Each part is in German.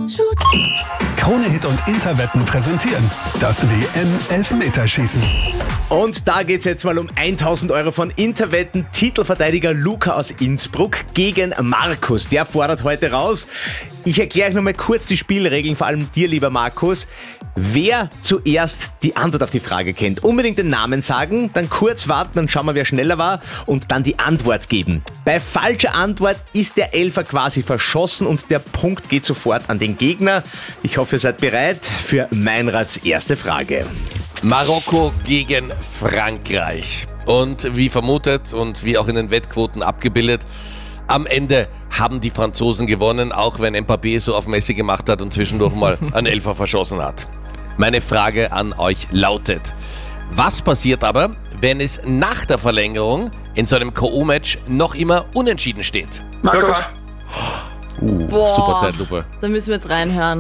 Krone-Hit und Interwetten präsentieren das WM-Elfmeterschießen. Und da geht's jetzt mal um 1.000 Euro von Interwetten. Titelverteidiger Luca aus Innsbruck gegen Markus. Der fordert heute raus. Ich erkläre euch nochmal kurz die Spielregeln, vor allem dir, lieber Markus. Wer zuerst die Antwort auf die Frage kennt, unbedingt den Namen sagen, dann kurz warten, dann schauen wir, wer schneller war und dann die Antwort geben. Bei falscher Antwort ist der Elfer quasi verschossen und der Punkt geht sofort an den Gegner. Ich hoffe, ihr seid bereit für Meinrads erste Frage. Marokko gegen Frankreich. Und wie vermutet und wie auch in den Wettquoten abgebildet, am Ende haben die Franzosen gewonnen, auch wenn Mbappé so auf Messi gemacht hat und zwischendurch mal einen Elfer verschossen hat. Meine Frage an euch lautet: Was passiert aber, wenn es nach der Verlängerung in so einem K.O.-Match noch immer unentschieden steht? Marco. Super Zeitlupe. Da müssen wir jetzt reinhören.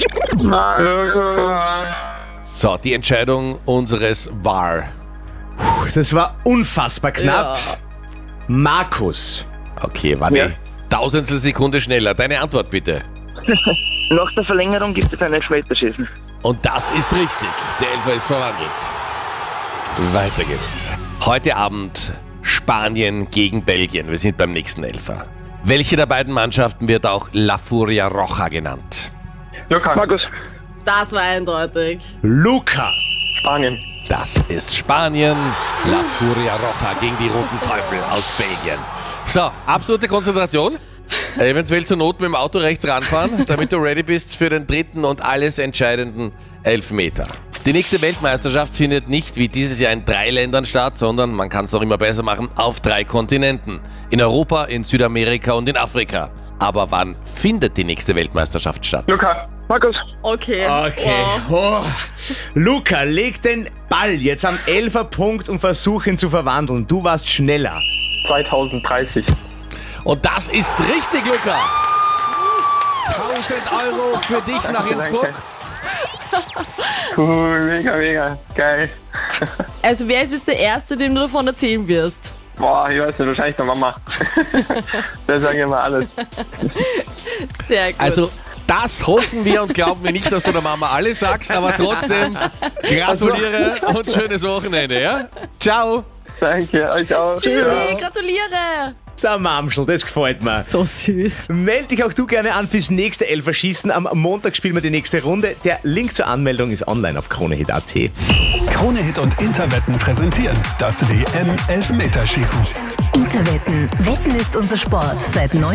So, die Entscheidung unseres VAR. Das war unfassbar knapp. Ja. Markus. Okay, warte. Ja. Tausendstel Sekunde schneller. Deine Antwort bitte. Nach der Verlängerung gibt es ein Elfmeterschießen. Und das ist richtig. Der Elfer ist verwandelt. Weiter geht's. Heute Abend Spanien gegen Belgien. Wir sind beim nächsten Elfer. Welche der beiden Mannschaften wird auch La Furia Roja genannt? Luca. Markus. Das war eindeutig. Luca. Spanien. Das ist Spanien. La Furia Roja gegen die Roten Teufel aus Belgien. So, absolute Konzentration. Eventuell zur Not mit dem Auto rechts ranfahren, damit du ready bist für den dritten und alles entscheidenden Elfmeter. Die nächste Weltmeisterschaft findet nicht wie dieses Jahr in 3 Ländern statt, sondern, man kann es noch immer besser machen, auf 3 Kontinenten. In Europa, in Südamerika und in Afrika. Aber wann findet die nächste Weltmeisterschaft statt? Luca. Markus. Okay. Okay. Wow. Oh. Luca, leg den Ball jetzt am Elferpunkt und versuch ihn zu verwandeln. Du warst schneller. 2030. Und das ist richtig, Luca! 1.000 Euro für dich nach Innsbruck. Cool, mega, geil. Also wer ist jetzt der Erste, dem du davon erzählen wirst? Boah, ich weiß nicht, wahrscheinlich der Mama. Der sagen immer alles. Sehr gut. Also, das hoffen wir und glauben wir nicht, dass du der Mama alles sagst, aber trotzdem gratuliere und schönes Wochenende, ja? Ciao! Danke, euch auch. Tschüssi, gratuliere! Der Mamschel, das gefällt mir. So süß. Meld dich auch du gerne an fürs nächste Elferschießen. Am Montag spielen wir die nächste Runde. Der Link zur Anmeldung ist online auf kronehit.at. Krone-Hit und Interwetten präsentieren das WM-Elfmeterschießen. Interwetten. Wetten ist unser Sport seit